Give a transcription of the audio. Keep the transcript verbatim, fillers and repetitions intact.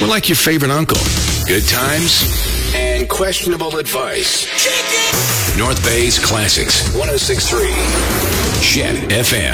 We're like your favorite uncle. Good times and questionable advice. North Bay's Classics, one oh six point three. Chet F M.